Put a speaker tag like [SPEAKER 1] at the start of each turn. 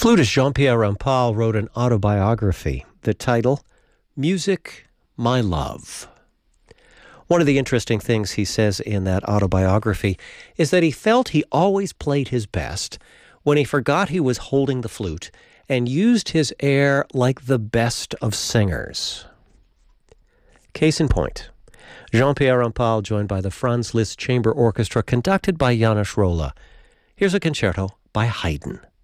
[SPEAKER 1] Flutist Jean-Pierre Rampal wrote an autobiography. The title, Music, My Love. One of the interesting things he says in that autobiography is that he felt he always played his best when he forgot he was holding the flute and used his air like the best of singers. Case in point, Jean-Pierre Rampal joined by the Franz Liszt Chamber Orchestra conducted by János Róla. Here's a concerto by Haydn.